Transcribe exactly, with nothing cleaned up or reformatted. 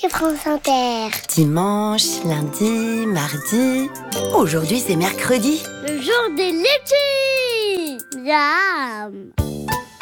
sur France Inter. Dimanche, lundi, mardi... Aujourd'hui, c'est mercredi. Le jour des litchis. Miam.